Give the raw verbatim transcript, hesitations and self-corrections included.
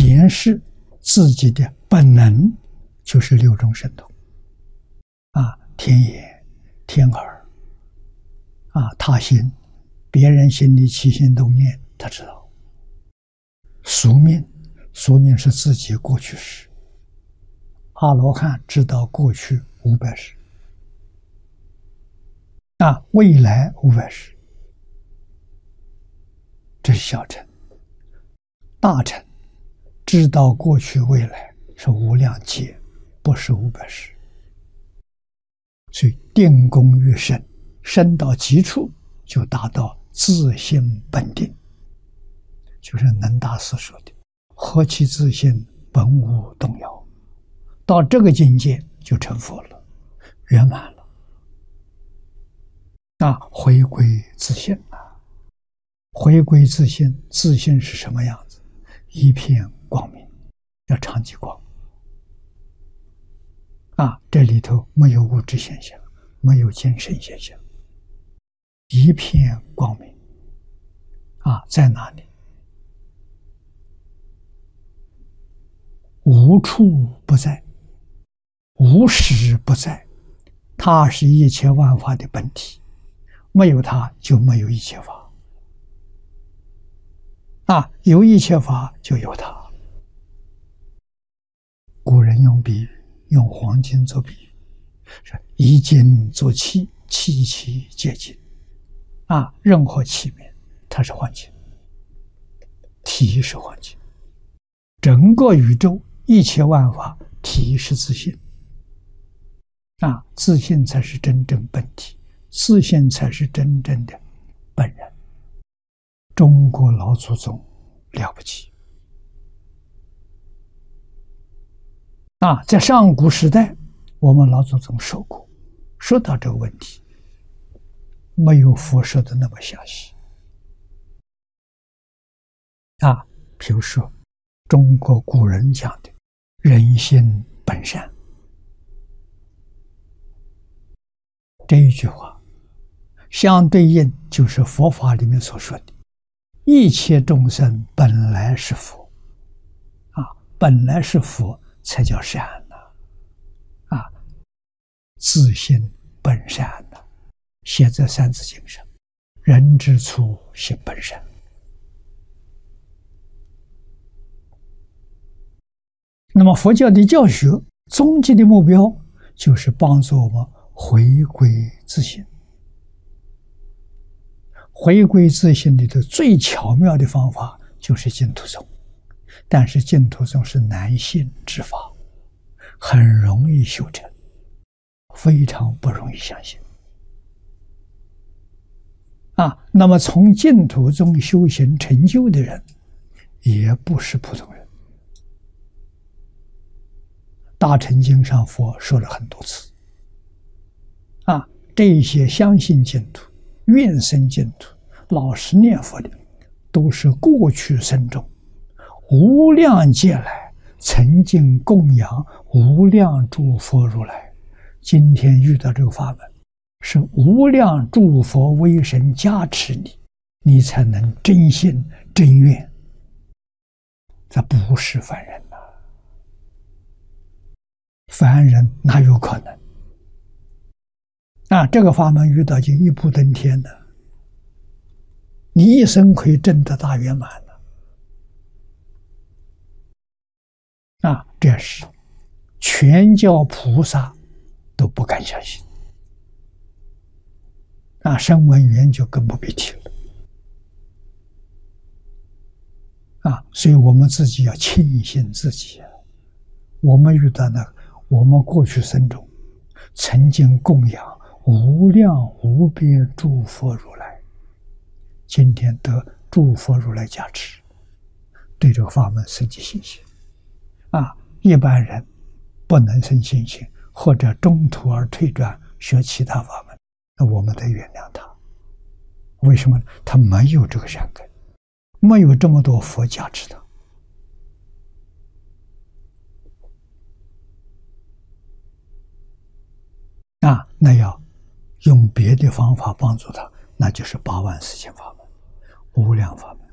显示自己的本能，就是六种神通啊，天眼、天耳啊，他心，别人心里起心动念，他知道。宿命，宿命是自己过去时。阿罗汉知道过去五百世，啊，未来五百世，这是小乘。大乘知道过去未来是无量劫，不是五百世。所以定功愈深，深到极处就达到自性本定，就是能大师说的何其自性，本无动摇。到这个境界就成佛了，圆满了。那回归自性啊，回归自性，自性是什么样子？一片光明，叫常寂光啊，这里头没有物质现象，没有精神现象，一片光明啊，在哪里？无处不在，无时不在，它是一切万法的本体，没有它就没有一切法啊，有一切法就有它。古人用比喻，用黄金做比喻，是以金做器，器器皆金啊，任何器皿它是黄金，体是黄金，整个宇宙一切万法体是自性啊，自性才是真正本体，自性才是真正的本人。中国老祖宗了不起啊！在上古时代，我们老祖宗说过，说到这个问题，没有佛说的那么详细啊。比如说，中国古人讲的“人心本善”这一句话，相对应就是佛法里面所说的“一切众生本来是佛”啊，本来是佛才叫善呐啊，自性本善呐，写在《三字经》上，“人之初，性本善”。那么佛教的教学终极的目标就是帮助我们回归自性。回归自性里的最巧妙的方法就是净土宗，但是净土宗是难信之法，很容易修成，非常不容易相信啊。那么从净土宗修行成就的人也不是普通人。大乘经上佛说了很多次啊，这些相信净土、愿生净土、老实念佛的，都是过去生中无量劫来曾经供养无量诸佛如来，今天遇到这个法门，是无量诸佛威神加持你，你才能真心真愿，这不是凡人呐、啊，凡人哪有可能啊？这个法门遇到就一步登天的，你一生可以证得大圆满了啊！这是全教菩萨都不敢相信啊，声闻缘就更不必提了啊！所以我们自己要庆幸自己啊，我们遇到那个我们过去生中曾经供养无量无边诸佛如来，今天得诸佛如来加持，对这个法门生起信心啊！一般人不能生信心，或者中途而退转学其他法门，那我们得原谅他。为什么？他没有这个善根，没有这么多佛加持他啊，那要用别的方法帮助他，那就是八万四千法门、无量法门。